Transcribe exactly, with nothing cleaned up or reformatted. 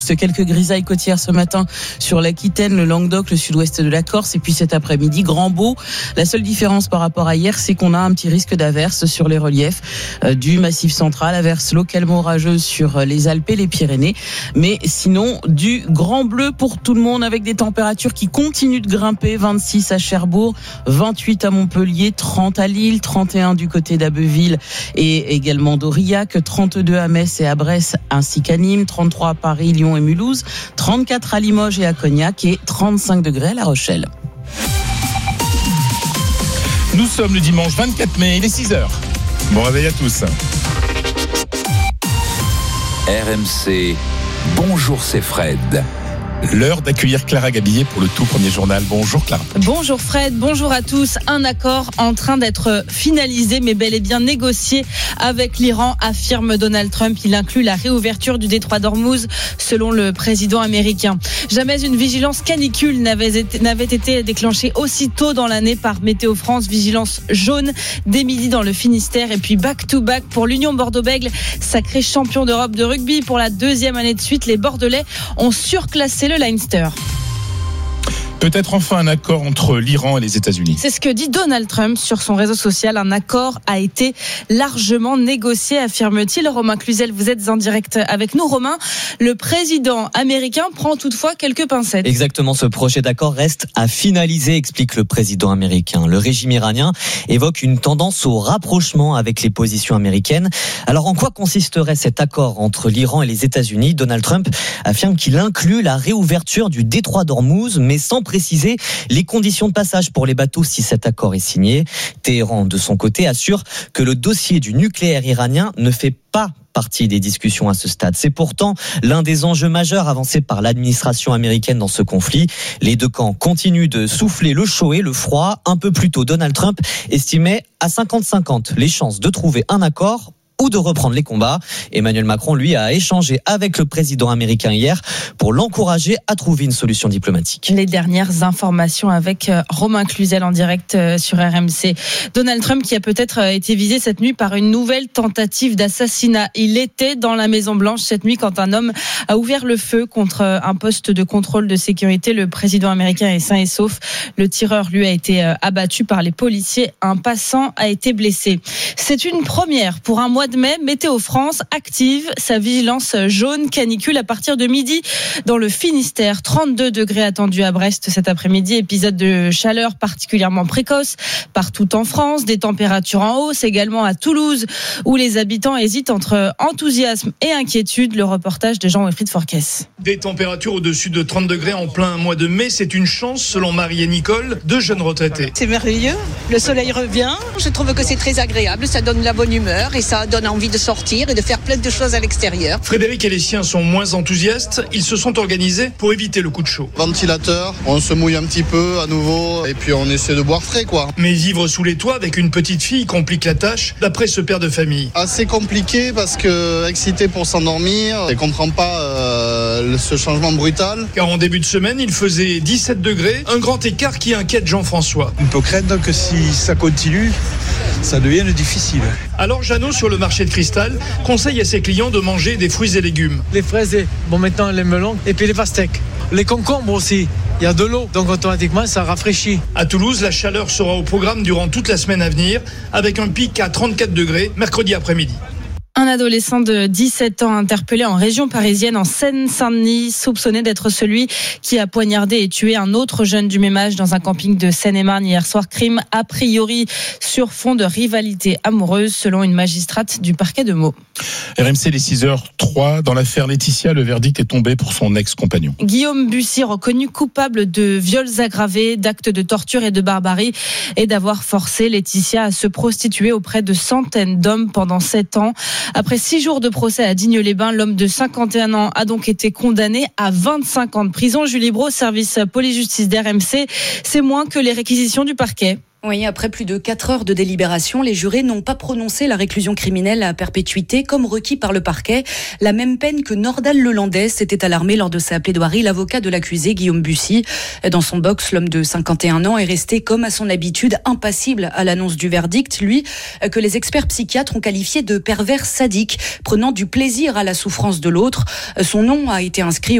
Quelques grisailles côtières ce matin sur l'Aquitaine, le Languedoc, le sud-ouest de la Corse et puis cet après-midi, Grand Beau. La seule différence par rapport à hier, c'est qu'on a un petit risque d'averse sur les reliefs euh, du Massif central, averse localement orageuse sur les Alpes et les Pyrénées. Mais sinon, du grand bleu pour tout le monde avec des températures qui continuent de grimper. vingt-six à Cherbourg, vingt-huit à Montpellier, trente à Lille, trente et un du côté d'Abbeville et également d'Aurillac, trente-deux à Metz et à Brest ainsi qu'à Nîmes, trente-trois à Paris, Lyon et Mulhouse, trente-quatre à Limoges et à Cognac et trente-cinq degrés à La Rochelle. Nous sommes le dimanche vingt-quatre mai, il est six heures. Bon réveil à tous. R M C, bonjour, c'est Fred. L'heure d'accueillir Clara Gabillet pour le tout premier journal. Bonjour Clara. Bonjour Fred, bonjour à tous. Un accord en train d'être finalisé mais bel et bien négocié avec l'Iran, affirme Donald Trump. Il inclut la réouverture du détroit d'Ormuz selon le président américain. Jamais une vigilance canicule n'avait été, n'avait été déclenchée aussitôt dans l'année par Météo France. Vigilance jaune dès midi dans le Finistère et puis back-to-back pour l'Union Bordeaux-Bègles, sacré champion d'Europe de rugby pour la deuxième année de suite. Les Bordelais ont surclassé le Leinster. Peut-être enfin un accord entre l'Iran et les États-Unis. C'est ce que dit Donald Trump sur son réseau social. Un accord a été largement négocié, affirme-t-il. Romain Cluzel, vous êtes en direct avec nous. Romain, le président américain prend toutefois quelques pincettes. Exactement, ce projet d'accord reste à finaliser, explique le président américain. Le régime iranien évoque une tendance au rapprochement avec les positions américaines. Alors en quoi consisterait cet accord entre l'Iran et les États-Unis ? Donald Trump affirme qu'il inclut la réouverture du détroit d'Ormuz, mais sans préciser les conditions de passage pour les bateaux si cet accord est signé. Téhéran, de son côté, assure que le dossier du nucléaire iranien ne fait pas partie des discussions à ce stade. C'est pourtant l'un des enjeux majeurs avancés par l'administration américaine dans ce conflit. Les deux camps continuent de souffler le chaud et le froid. Un peu plus tôt, Donald Trump estimait à cinquante cinquante les chances de trouver un accord ou de reprendre les combats. Emmanuel Macron, lui, a échangé avec le président américain hier pour l'encourager à trouver une solution diplomatique. Les dernières informations avec Romain Cluzel en direct sur R M C. Donald Trump qui a peut-être été visé cette nuit par une nouvelle tentative d'assassinat. Il était dans la Maison-Blanche cette nuit quand un homme a ouvert le feu contre un poste de contrôle de sécurité. Le président américain est sain et sauf. Le tireur, lui, a été abattu par les policiers. Un passant a été blessé. C'est une première pour un mois de mai. Météo France active sa vigilance jaune canicule à partir de midi dans le Finistère. trente-deux degrés attendus à Brest cet après-midi. Épisode de chaleur particulièrement précoce partout en France. Des températures en hausse également à Toulouse où les habitants hésitent entre enthousiasme et inquiétude. Le reportage de Jean-Wilfried Forquès. Des températures au-dessus de trente degrés en plein mois de mai, c'est une chance selon Marie et Nicole, deux jeunes retraités. C'est merveilleux, le soleil revient. Je trouve que c'est très agréable, ça donne la bonne humeur et ça donne envie de sortir et de faire plein de choses à l'extérieur. Frédéric et les siens sont moins enthousiastes. Ils se sont organisés pour éviter le coup de chaud. Ventilateur, on se mouille un petit peu à nouveau et puis on essaie de boire frais quoi. Mais vivre sous les toits avec une petite fille complique la tâche, d'après ce père de famille. Assez compliqué parce que excité pour s'endormir, il ne comprend pas euh, ce changement brutal. Car en début de semaine, il faisait dix-sept degrés, un grand écart qui inquiète Jean-François. On peut craindre que si ça continue, ça devienne difficile. Alors Jeannot, sur le marché de Cristal, conseille à ses clients de manger des fruits et légumes. Les fraises, bon maintenant les melons et puis les pastèques. Les concombres aussi, il y a de l'eau, donc automatiquement ça rafraîchit. À Toulouse, la chaleur sera au programme durant toute la semaine à venir, avec un pic à trente-quatre degrés mercredi après-midi. Un adolescent de dix-sept ans interpellé en région parisienne, en Seine-Saint-Denis, soupçonné d'être celui qui a poignardé et tué un autre jeune du même âge dans un camping de Seine-et-Marne hier soir. Crime a priori sur fond de rivalité amoureuse, selon une magistrate du parquet de Meaux. R M C, les six heures trois. Dans l'affaire Laetitia, le verdict est tombé pour son ex-compagnon. Guillaume Bussy, reconnu coupable de viols aggravés, d'actes de torture et de barbarie, et d'avoir forcé Laetitia à se prostituer auprès de centaines d'hommes pendant sept ans. Après six jours de procès à Digne-les-Bains, l'homme de cinquante et un ans a donc été condamné à vingt-cinq ans de prison. Julie Brault, service police-justice d'R M C, c'est moins que les réquisitions du parquet. Oui, après plus de quatre heures de délibération, les jurés n'ont pas prononcé la réclusion criminelle à perpétuité comme requis par le parquet. La même peine que Nordal Lelandais s'était alarmé lors de sa plaidoirie. L'avocat de l'accusé, Guillaume Bussy, dans son box, l'homme de cinquante et un ans est resté comme à son habitude impassible à l'annonce du verdict. Lui, que les experts psychiatres ont qualifié de pervers sadique, prenant du plaisir à la souffrance de l'autre. Son nom a été inscrit